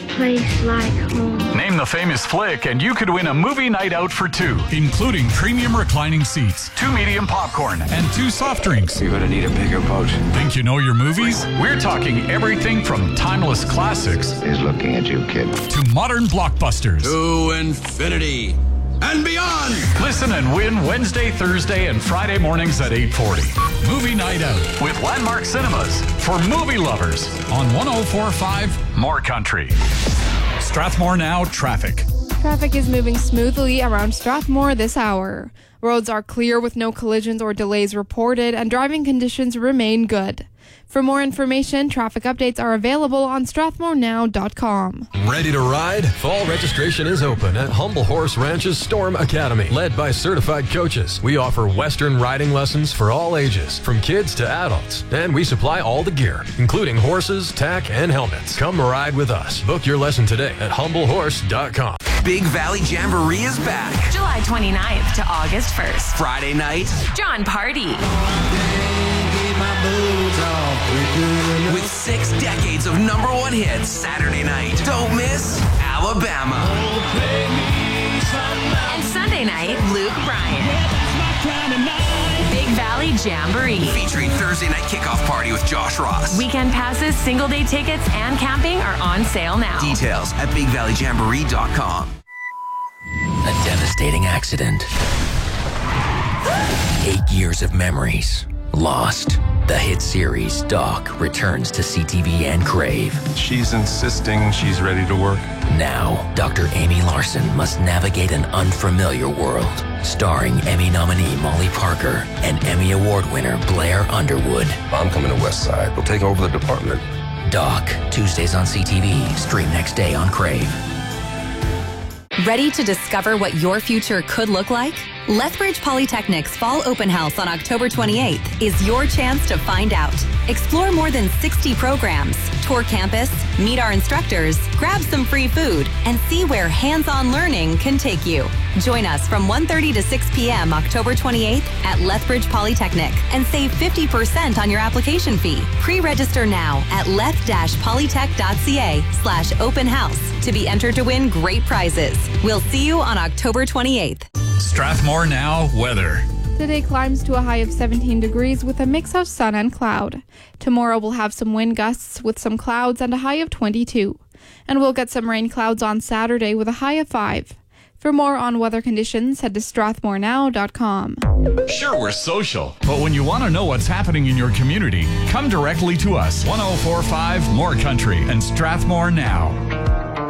place like home. Name the famous flick and you could win a movie night out for two, including premium reclining seats, 2 medium popcorn, and 2 soft drinks. You're gonna need a bigger boat. Think you know your movies? We're talking everything from timeless classics He's looking at you, kid. to modern blockbusters. To infinity and beyond. Listen and win Wednesday, Thursday, and Friday mornings at 8:40. Movie Night Out with Landmark Cinemas for movie lovers on 104.5 More Country. Strathmore Now traffic. Traffic is moving smoothly around Strathmore this hour. Roads are clear with no collisions or delays reported, and driving conditions remain good. For more information, traffic updates are available on strathmorenow.com. Ready to ride? Fall registration is open at Humble Horse Ranch's Storm Academy. Led by certified coaches, we offer Western riding lessons for all ages, from kids to adults. And we supply all the gear, including horses, tack, and helmets. Come ride with us. Book your lesson today at humblehorse.com. Big Valley Jamboree is back. July 29th to August 1st. Friday night, John Party. with 6 decades of #1 hits. Saturday night, don't miss Alabama. And Sunday night, Luke Bryan. Big Valley Jamboree. Featuring Thursday night kickoff party with Josh Ross. Weekend passes, single day tickets, and camping are on sale now. Details at BigValleyJamboree.com. A devastating accident. 8 years of memories lost. The hit series Doc returns to CTV and Crave. She's insisting she's ready to work. Now, Dr. Amy Larson must navigate an unfamiliar world. Starring Emmy nominee Molly Parker and Emmy Award winner Blair Underwood. I'm coming to West Side. We'll take over the department. Doc, Tuesdays on CTV. Stream next day on Crave. Ready to discover what your future could look like? Lethbridge Polytechnic's Fall Open House on October 28th is your chance to find out. Explore more than 60 programs, tour campus, meet our instructors, grab some free food, and see where hands-on learning can take you. Join us from 1:30 to 6 p.m. October 28th at Lethbridge Polytechnic and save 50% on your application fee. Pre-register now at leth-polytech.ca/open house to be entered to win great prizes. We'll see you on October 28th. Strathmore Now weather. Today climbs to a high of 17 degrees with a mix of sun and cloud. Tomorrow we'll have some wind gusts with some clouds and a high of 22. And we'll get some rain clouds on Saturday with a high of 5. For more on weather conditions, head to strathmorenow.com. Sure, we're social, but when you want to know what's happening in your community, come directly to us. 104.5 More Country and Strathmore Now.